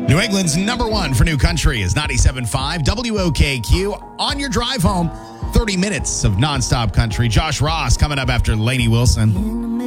New England's number one for new country is 97.5 WOKQ. On your drive home, 30 minutes of nonstop country. Josh Ross coming up after Lainey Wilson.